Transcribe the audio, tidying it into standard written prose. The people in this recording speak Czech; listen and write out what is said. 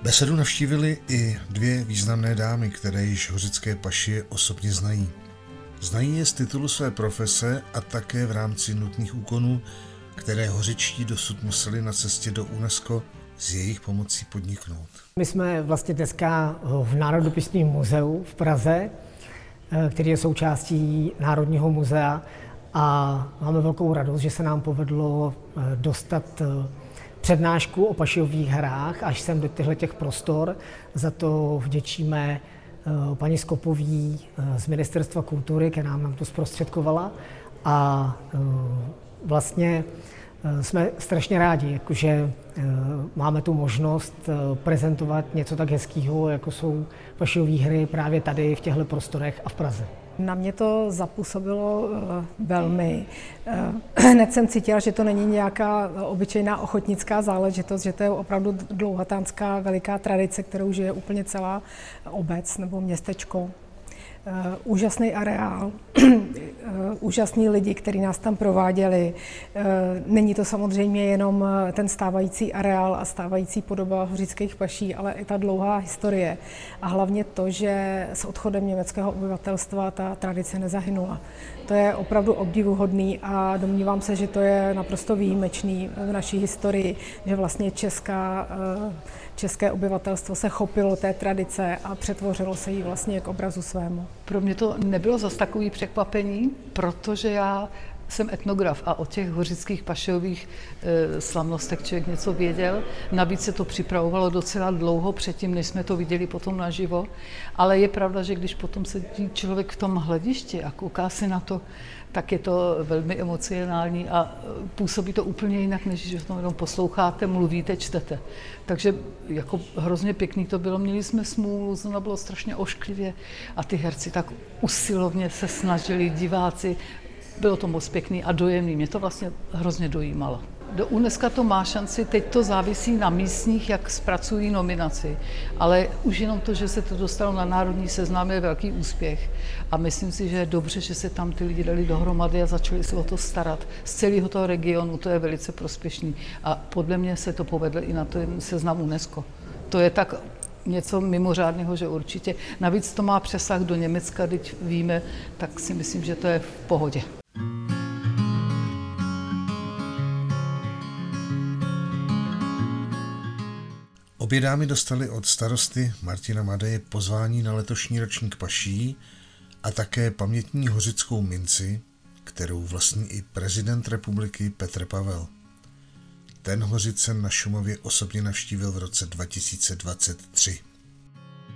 Besedu navštívili i dvě významné dámy, které již hořické pašie osobně znají. Znají je z titulu své profese a také v rámci nutných úkonů, které hořičtí dosud museli na cestě do UNESCO s jejich pomocí podniknout. My jsme vlastně dneska v Národopisném muzeu v Praze, který je součástí Národního muzea, a máme velkou radost, že se nám povedlo dostat přednášku o pašiových hrách až sem do těchto prostor. Za to vděčíme paní Skopový z Ministerstva kultury, která nám to zprostředkovala, a vlastně jsme strašně rádi, že máme tu možnost prezentovat něco tak hezkého, jako jsou pašiové hry právě tady v těchto prostorech a v Praze. Na mě to zapůsobilo velmi. Hned jsem cítila, že to není nějaká obyčejná ochotnická záležitost, že to je opravdu dlouhatánská veliká tradice, kterou žije úplně celá obec nebo městečko. Úžasný areál, úžasní lidi, kteří nás tam prováděli. Není to samozřejmě jenom ten stávající areál a stávající podoba hořických paší, ale i ta dlouhá historie. A hlavně to, že s odchodem německého obyvatelstva ta tradice nezahynula. To je opravdu obdivuhodný a domnívám se, že to je naprosto výjimečný v naší historii, že vlastně české obyvatelstvo se chopilo té tradice a přetvořilo se jí vlastně k obrazu svému. Pro mě to nebylo zas takový překvapení, protože já jsem etnograf a o těch hořických pašiových slavnostech člověk něco věděl. Navíc se to připravovalo docela dlouho předtím, než jsme to viděli potom naživo. Ale je pravda, že když potom sedí člověk v tom hledišti a kouká si na to, tak je to velmi emocionální a působí to úplně jinak, než když to jenom posloucháte, mluvíte, čtete. Takže jako hrozně pěkný to bylo. Měli jsme smůlu, znovu bylo strašně ošklivě a ty herci tak usilovně se snažili, diváci. Bylo to moc pěkný a dojemný. Mě to vlastně hrozně dojímalo. Do UNESCO to má šanci, teď to závisí na místních, jak zpracují nominaci, ale už jenom to, že se to dostalo na národní seznam, je velký úspěch. A myslím si, že je dobře, že se tam ty lidi dali dohromady a začali se o to starat. Z celého toho regionu to je velice prospěšný. A podle mě se to povedlo i na ten seznam UNESCO. To je tak něco mimořádného, že určitě. Navíc to má přesah do Německa, teď víme, tak si myslím, že to je v pohodě. Obě dámy dostaly od starosty Martina Madeje pozvání na letošní ročník paší a také pamětní hořickou minci, kterou vlastní i prezident republiky Petr Pavel. Ten Hořice na Šumavě osobně navštívil v roce 2023.